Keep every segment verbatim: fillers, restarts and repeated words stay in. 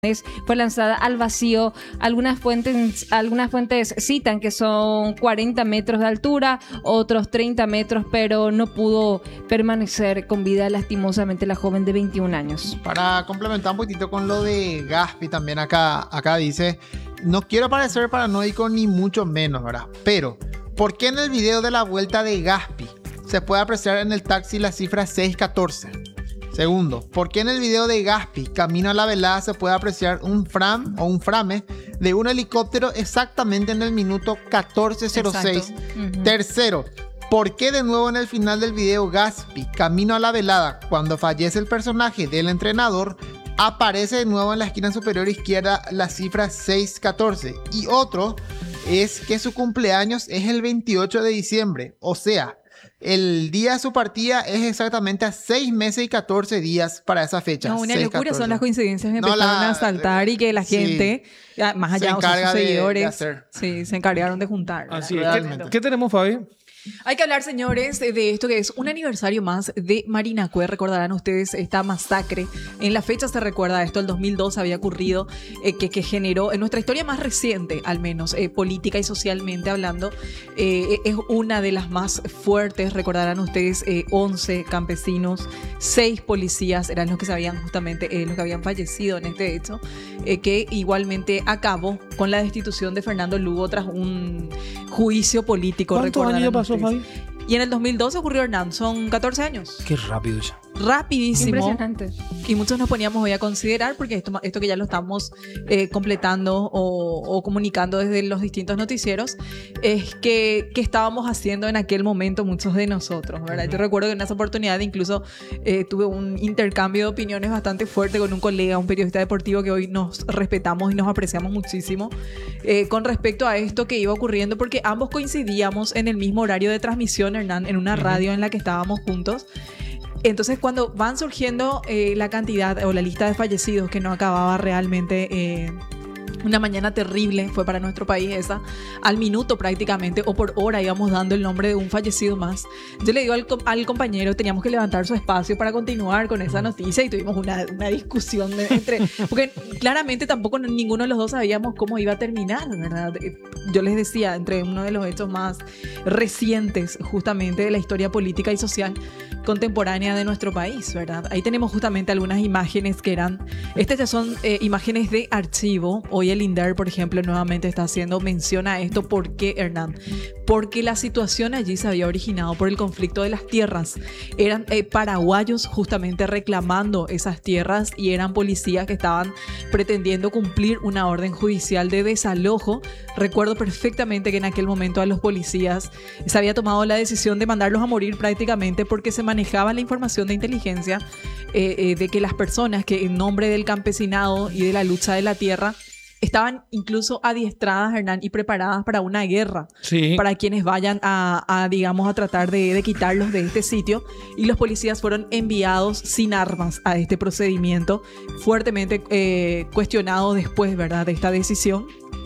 fue lanzada al vacío. Algunas fuentes, algunas fuentes citan que son cuarenta metros de altura, otros treinta metros, pero no pudo permanecer con vida lastimosamente la joven de veintiún años. Para complementar un poquito con lo de Gaspi, también acá, acá dice, no quiero parecer paranoico ni mucho menos, ¿verdad? Pero, ¿por qué en el video de la vuelta de Gaspi se puede apreciar en el taxi la cifra seis catorce? Segundo, ¿por qué en el video de Gaspi, camino a la velada, se puede apreciar un fram o un frame de un helicóptero exactamente en el minuto catorce cero seis? Uh-huh. Tercero, ¿por qué de nuevo en el final del video Gaspi, camino a la velada, cuando fallece el personaje del entrenador, aparece de nuevo en la esquina superior izquierda la cifra seis catorce? Y otro es que su cumpleaños es el veintiocho de diciembre, o sea, el día de su partida es exactamente a seis meses y catorce días para esa fecha. No, una seis, locura catorce. Son las coincidencias que no, empezaron la, a saltar y que la sí, gente, más allá de sus seguidores, de, de sí, se encargaron de juntar. Así es. ¿Qué, ¿Qué tenemos, Fabi? Hay que hablar, señores, de esto que es un aniversario más de Marinacue. Recordarán ustedes esta masacre. En la fecha se recuerda esto, el dos mil dos había ocurrido, eh, que, que generó, en nuestra historia más reciente, al menos, eh, política y socialmente hablando, eh, es una de las más fuertes. Recordarán ustedes, eh, once campesinos, seis policías eran los que se habían justamente, eh, los que habían fallecido en este hecho, eh, que igualmente acabó con la destitución de Fernando Lugo tras un juicio político. ¿Cuántos años ya pasó, Fabi? Y en el dos mil doce ocurrió, Hernán, son catorce años. Qué rápido ya. Rapidísimo. Impresionante. Y muchos nos poníamos hoy a considerar, porque esto, esto que ya lo estamos eh, completando o, o comunicando desde los distintos noticieros, es que, que estábamos haciendo en aquel momento muchos de nosotros, ¿verdad? Uh-huh. Yo recuerdo que en esa oportunidad incluso eh, tuve un intercambio de opiniones bastante fuerte con un colega, un periodista deportivo que hoy nos respetamos y nos apreciamos muchísimo, eh, con respecto a esto que iba ocurriendo, porque ambos coincidíamos en el mismo horario de transmisión, Hernán, en una radio en la que estábamos juntos. Entonces, cuando van surgiendo eh, la cantidad o la lista de fallecidos, que no acababa realmente, eh, una mañana terrible fue para nuestro país esa, al minuto prácticamente o por hora íbamos dando el nombre de un fallecido más. Yo le digo al, al compañero, teníamos que levantar su espacio para continuar con esa noticia y tuvimos una, una discusión de, entre, porque claramente tampoco ninguno de los dos sabíamos cómo iba a terminar, ¿verdad? Yo les decía, entre uno de los hechos más recientes justamente de la historia política y social contemporánea de nuestro país, ¿verdad? Ahí tenemos justamente algunas imágenes que eran, estas ya son eh, imágenes de archivo. Hoy el INDER, por ejemplo, nuevamente está haciendo mención a esto. ¿Por qué, Hernán? Porque la situación allí se había originado por el conflicto de las tierras. Eran eh, paraguayos justamente reclamando esas tierras y eran policías que estaban pretendiendo cumplir una orden judicial de desalojo. Recuerdo perfectamente que en aquel momento a los policías se había tomado la decisión de mandarlos a morir prácticamente porque se manejaba la información de inteligencia eh, eh, de que las personas que en nombre del campesinado y de la lucha de la tierra estaban incluso adiestradas, Hernán, y preparadas para una guerra, sí, para quienes vayan a, a digamos, a tratar de, de quitarlos de este sitio. Y los policías fueron enviados sin armas a este procedimiento, fuertemente eh, cuestionado después, ¿verdad?, de esta decisión.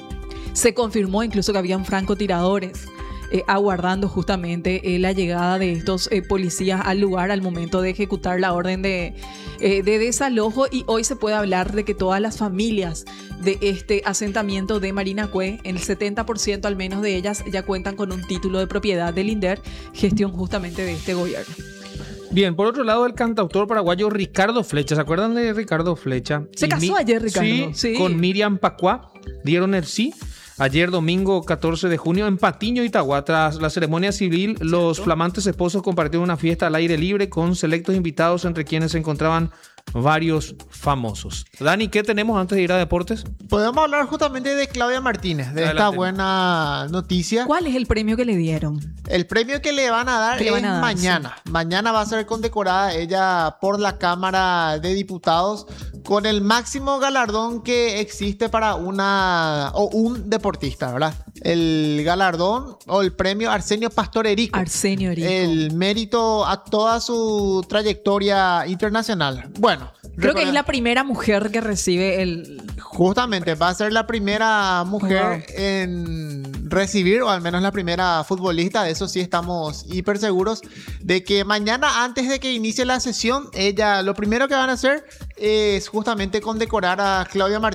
Se confirmó incluso que habían francotiradores Eh, aguardando justamente eh, la llegada de estos eh, policías al lugar al momento de ejecutar la orden de, eh, de desalojo. Y hoy se puede hablar de que todas las familias de este asentamiento de Marinacue, el setenta por ciento al menos de ellas, ya cuentan con un título de propiedad del INDER, gestión justamente de este gobierno. Bien, por otro lado, el cantautor paraguayo Ricardo Flecha. ¿Se acuerdan de Ricardo Flecha? Se casó Mi- ayer, Ricardo. Sí, sí, con Miriam Pacuá. Dieron el sí ayer domingo catorce de junio en Patiño, Itagua. Tras la ceremonia civil, los flamantes esposos compartieron una fiesta al aire libre con selectos invitados, entre quienes se encontraban varios famosos. Dani, ¿qué tenemos antes de ir a deportes? Podemos hablar justamente de Claudia Martínez, de Adelante. Esta buena noticia. ¿Cuál es el premio que le dieron? El premio que le van a dar es van a dar, mañana. Sí. Mañana va a ser condecorada ella por la Cámara de Diputados con el máximo galardón que existe para una o un deportista, ¿verdad? El galardón o el premio Arsenio Pastor Erico. Arsenio Erico. El mérito a toda su trayectoria internacional. Bueno, Creo que Recuerda- es la primera mujer que recibe el... Justamente, va a ser la primera mujer Wow. en recibir, o al menos la primera futbolista. De eso sí estamos hiper seguros. De que mañana, antes de que inicie la sesión, ella lo primero que van a hacer es justamente condecorar a Claudia Martínez.